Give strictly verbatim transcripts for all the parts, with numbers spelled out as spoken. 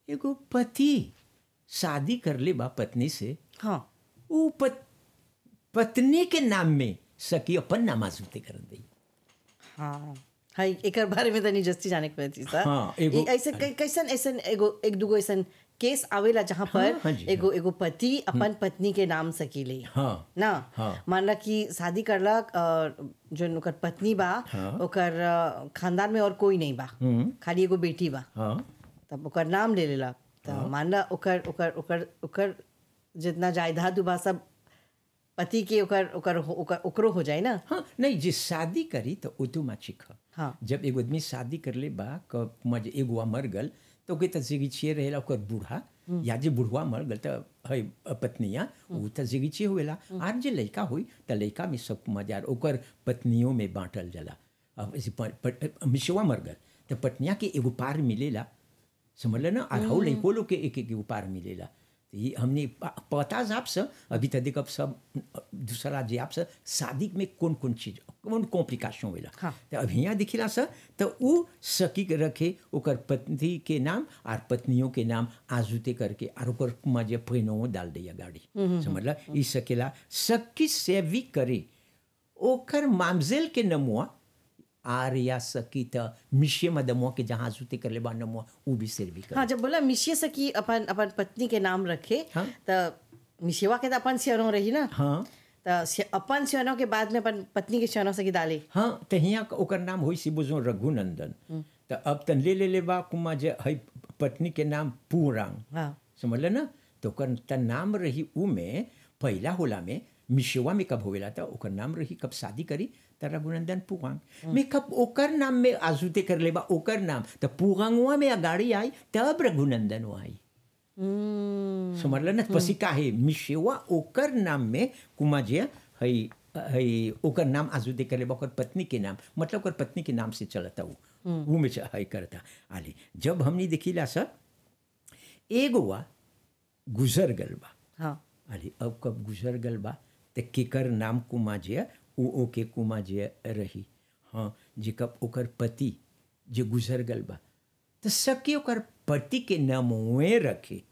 एगो पति शादी कर ले बा पत्नी से, हाँ वो पत, पत्नी के नाम में सकी अपन नाम आजूते कर दी। हाँ हाँ एकर बारे में तनी जस्ती जाने के थी सर। हाँ, एगो- ए- ऐसे कै- कैसन ऐसन एगो एक दूगो ऐसन केस आवेला जहाँ पर हाँ, हाँ जी, एगो एगो पति अपन पत्नी के नाम सकीले हाँ, ना। हाँ। मान ला कि शादी करलक और जो ओकर पत्नी बा हाँ। ओकर अ, खानदान में और कोई नहीं बा, खाली एगो बेटी बा, हाँ, तब ओकर नाम ले लेला। तो मान ला ओकर ओकर ओकर ओकर जितना जायदाद बा सब पति के ओकर ओकर ओकर ओकरो हो जाए ना। हाँ। नहीं, जे शादी करी तो ऑटोमेटिक है। हाँ। जब एगो आदमी शादी कर ले बा क मज एगो मर गल तो ओके त जिगिछे रहेला ओकर बूढ़ा, या जे बुढ़वा मर गल त है पत्निया उ त जिगिछे होवेला। आर जे लड़का होई त लड़का में सब मजार ओकर पत्नियों में बांटल जाला। अब ऐसे प- प- मिशवा मर गल त पत्निया के एगो पार मिलेला, समझ ले ना। और हौ लड़को लोग के एक एक एगो पार मिलेला। तो ये हमने प- पता जाप से अभी तक देखब सब दूसरा जे आप से शादी में कौन कौन चीज कौन कॉम्प्लिकेशन होला। हाँ। तो अभी यहाँ दिखिला सर तो उ सकी के रखे ओकर पत्नी के नाम और पत्नियों के नाम आजुते करके और ओकर मजे पैनो डाल दिया गाड़ी, समझला। ई सकेला सकी सेवी करे ओकर मामजेल के नमुआ आर या सकी त मिशे मदमुआ के जहाँ आजुते कर ले बा नमुआ उ भी सेवी करे। हाँ जब बोला मिशिया से कि अपन अपन पत्नी के नाम रखे हाँ। तो मिशिवा के तो अपन सियानो रही ना। हाँ, तो सि- अपन सियानो के बाद में अपन पत्नी के सियानो से की डाले। हाँ। तो हियाँ ओकर नाम होई सी बुझो रघुनंदन। तो अब तन ले ले ले बा कुमा जे है पत्नी के नाम पूरांग, हाँ समझ ले ना। तो ओकर तन नाम रही उ में पहला होला में मिशवा में कब होवेला था ओकर नाम रही कब शादी करी त रघुनंदन पुगांग में कब ओकर नाम में आजुते कर ले बा ओकर नाम तो पुगांगवा में अगाड़ी आई तब रघुनंदन आई, हम्म, समझ ले ना। पसी काहे मिशवा ओकर नाम में कुमा जे है है ओकर नाम आजुते कर ले बा ओकर पत्नी के नाम, मतलब ओकर पत्नी के नाम से चलता उ उ में च- है करता आली। जब हमने देखिला सर एगोवा गुजर गल बा हाँ आली, अब कब गुजर गल बा ते केकर नाम कुमा जे उ ओके कुमा जे रही। हाँ, जे कब ओकर पति जे गुजर गल बा तो सके ओकर पति के नामवे रखे,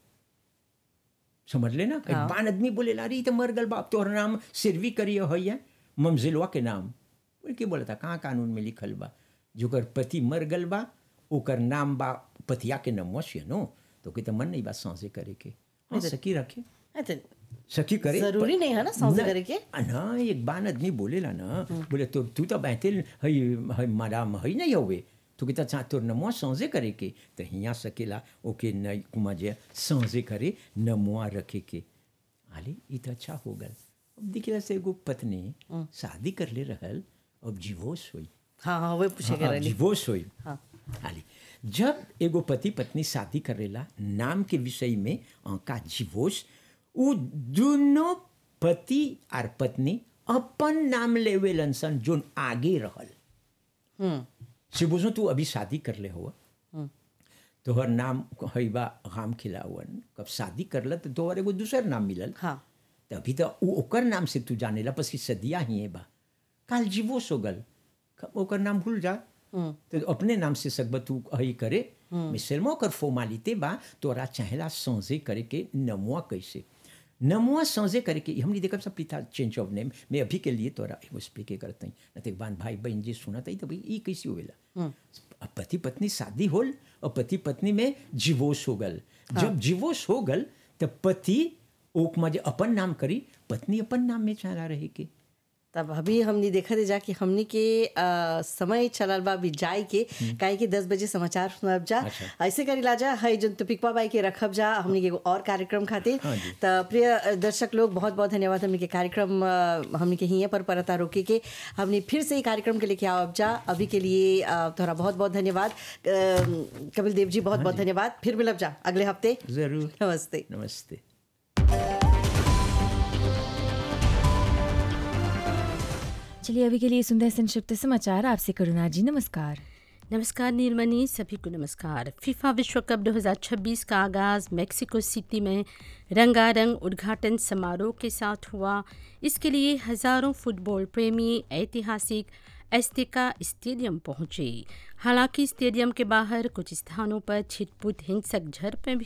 समझ ले ना। हाँ। बान आदमी बोले ला रही तो मर गल बा तोहर नाम सिरवी करियो है ममजिलवा के नाम बोल के बोला था कहाँ कानून में लिखल बा जो ओकर पति मर गल बा ओकर नाम बा पतिया के नाम से नो तो के तो मन नहीं बा सांसे करे के। हाँ, सकी रखे है तो सखी करे जरूरी नहीं है ना सांसे करे के। ना। एक बान आदमी बोलेला ना बोले तो तू तो बहते है है माराम है नहीं होवे तो कहता चाह तोर नमुआ सांसे करे के तो हियाँ सकेला ओके न कुमा जे सांसे करे नमुआ रखे के आले ई तो अच्छा हो गल। अब दिखला से एगो पत्नी शादी कर ले रहल अब डिवोर्स हुई। हाँ हाँ वही पूछे हाँ, कर डिवोर्स हुई। हाँ आली जब एगो पति पत्नी शादी करेला नाम के विषय में का डिवोर्स उ दोनों पति और पत्नी अपन नाम लेवेलन सन जोन आगे रहल। हम्म से बुझो तू अभी शादी कर ले हुआ तोहर नाम है बा राम खिलावन, कब शादी करल तो तोहर एगो दूसर नाम मिलल। हाँ तभी तो उ ओकर नाम से तू जानेला बस कि सदिया ही बा काल डिवोर्स हो गल कब ओकर नाम भूल जा तो अपने नाम से सकब तू हई करे मिसलमा ओकर फॉर्मालिटी बा तोरा चाहेला सांसे करे के नमुआ कैसे नमुआ सांसे करे के हमने देखब सब पिता चेंज ऑफ नेम मैं अभी के लिए तोरा एगो स्पीक करते हैं न तो बान भाई बहन जी सुनत है तो भाई ई कैसे होवेला। पति पत्नी शादी होल और पति पत्नी में डिवोर्स हो गल। जब डिवोर्स हो गल तो पति ओक मजे अपन नाम करी पत्नी अपन नाम में चला रहे के। तब अभी हमने देखा दे जा कि हमने के आ, समय चलल बा अभी जाए के काहे कि दस बजे समाचार सुनब जा। अच्छा। ऐसे करी ला जा है जो टॉपिकवा बाई के रखब जा हमने के एगो और कार्यक्रम खातिर। हाँ जी। तो प्रिय दर्शक लोग बहुत बहुत धन्यवाद हमने के कार्यक्रम आ, हमने के हियाँ पर परता रोके के हमने फिर से ही कार्यक्रम के लेके आवब जा। अभी के लिए आ, तोहरा बहुत बहुत धन्यवाद आ, कपिल देव जी बहुत बहुत धन्यवाद। फिर मिलब जा अगले हफ्ते। जरूर। नमस्ते। नमस्ते। चलिए अभी के लिए सुंदर संक्षिप्त समाचार आपसे करुणा जी। नमस्कार। नमस्कार नीलमणि, सभी को नमस्कार। फीफा विश्व कप दो हज़ार छब्बीस का आगाज़ मेक्सिको सिटी में रंगारंग उद्घाटन समारोह के साथ हुआ। इसके लिए हज़ारों फुटबॉल प्रेमी ऐतिहासिक एस्टेका स्टेडियम पहुंचे। हालांकि स्टेडियम के बाहर कुछ स्थानों पर छिटपुट हिंसक झड़पें भी